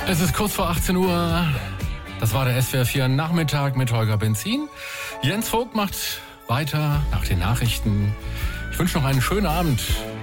Es ist kurz vor 18 Uhr. Das war der SWR 4 Nachmittag mit Holger Benzin. Jens Vogt macht weiter nach den Nachrichten. Ich wünsche noch einen schönen Abend.